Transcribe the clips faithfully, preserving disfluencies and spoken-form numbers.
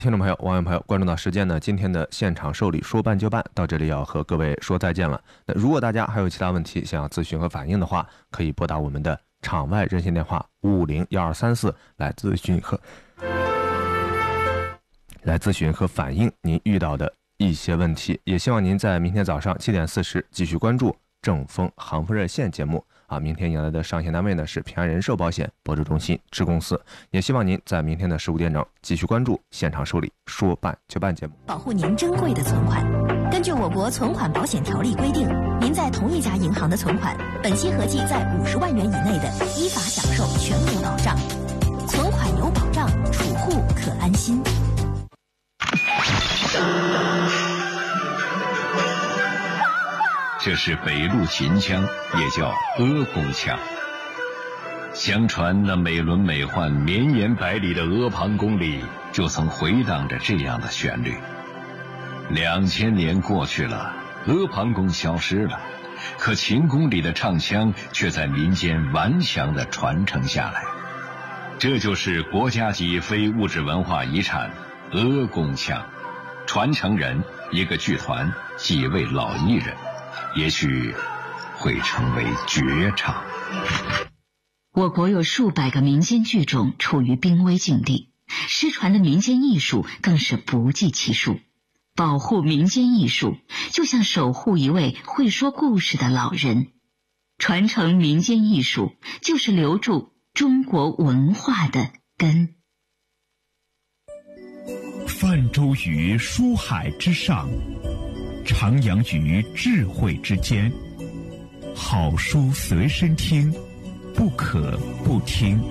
听众朋友、网友朋友，关注到时间呢，今天的现场受理说办就办到这里要和各位说再见了。那如果大家还有其他问题想要咨询和反映的话，可以拨打我们的场外热线电话五五零幺二三四来咨询和来咨询和反映您遇到的一些问题。也希望您在明天早上七点四十继续关注正风航风热线节目啊。明天迎来的上线单位呢是平安人寿保险博主中心支公司。也希望您在明天的十五点整继续关注现场受理说办就办节目， 保护您珍贵的存款。根据我国存款保险条例规定，您在同一家银行的存款，本息合计在五十万元以内的，依法享受全额保障。存款有保障，储户可安心。 这是北路秦腔，也叫阿公腔。相传那美轮美奂、绵延百里的阿房宫里，就曾回荡着这样的旋律。两千年过去了，阿房宫消失了，可秦宫里的唱腔却在民间顽强地传承下来。这就是国家级非物质文化遗产阿公腔，传承人一个剧团，几位老艺人，也许会成为绝唱。 我国有数百个民间剧种处于濒危境地，失传的民间艺术更是不计其数。保护民间艺术，就像守护一位会说故事的老人。传承民间艺术，就是留住中国文化的根。 泛舟于书海之上，徜徉于智慧之间。好书随身听，不可不听。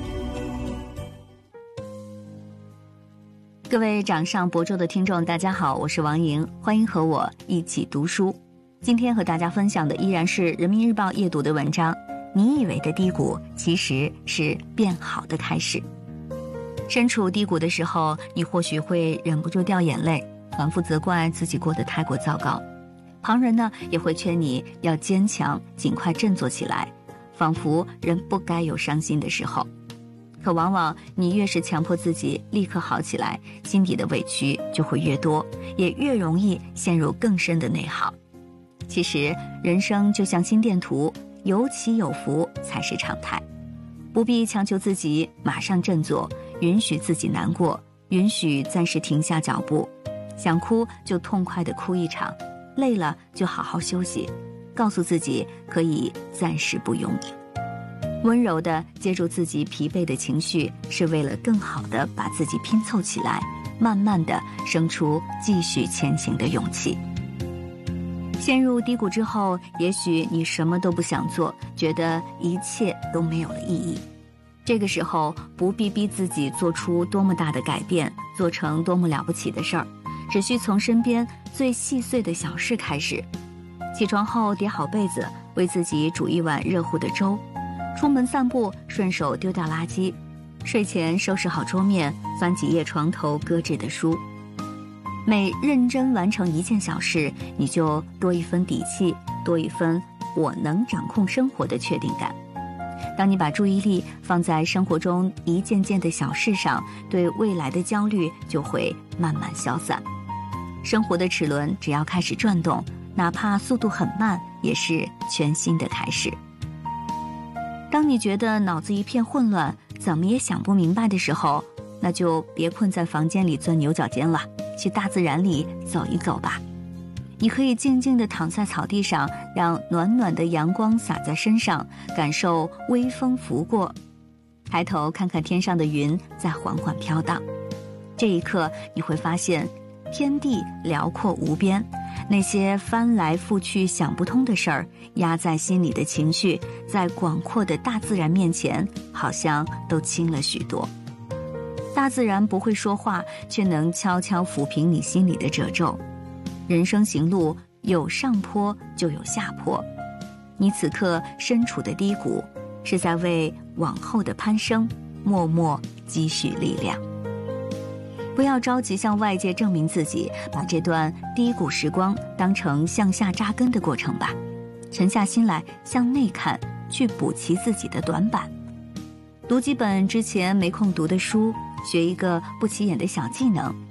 各位掌上博州的听众大家好，我是王莹，欢迎和我一起读书。今天和大家分享的依然是人民日报夜读的文章，你以为的低谷其实是变好的开始。身处低谷的时候，你或许会忍不住掉眼泪，反复责怪自己过得太过糟糕。旁人呢也会劝你要坚强，尽快振作起来，仿佛人不该有伤心的时候。可往往你越是强迫自己立刻好起来，心底的委屈就会越多，也越容易陷入更深的内耗。其实人生就像心电图，有起有伏才是常态，不必强求自己马上振作，允许自己难过，允许暂时停下脚步，想哭就痛快地哭一场，累了就好好休息，告诉自己可以暂时不用。温柔地接住自己疲惫的情绪，是为了更好地把自己拼凑起来，慢慢地生出继续前行的勇气。陷入低谷之后，也许你什么都不想做，觉得一切都没有了意义。这个时候不必逼自己做出多么大的改变，做成多么了不起的事儿，只需从身边最细碎的小事开始。起床后叠好被子，为自己煮一碗热乎的粥，出门散步顺手丢掉垃圾，睡前收拾好桌面，翻几页床头搁置的书。每认真完成一件小事，你就多一分底气，多一分我能掌控生活的确定感。当你把注意力放在生活中一件件的小事上，对未来的焦虑就会慢慢消散。生活的齿轮只要开始转动，哪怕速度很慢，也是全新的开始。当你觉得脑子一片混乱，怎么也想不明白的时候，那就别困在房间里钻牛角尖了，去大自然里走一走吧。你可以静静地躺在草地上，让暖暖的阳光洒在身上，感受微风拂过，抬头看看天上的云在缓缓飘荡。这一刻你会发现天地辽阔无边，那些翻来覆去想不通的事儿，压在心里的情绪，在广阔的大自然面前好像都轻了许多。大自然不会说话，却能悄悄抚平你心里的褶皱。人生行路有上坡就有下坡，你此刻身处的低谷，是在为往后的攀升默默积蓄力量。不要着急向外界证明自己，把这段低谷时光当成向下扎根的过程吧。沉下心来，向内看，去补齐自己的短板。读几本之前没空读的书，学一个不起眼的小技能，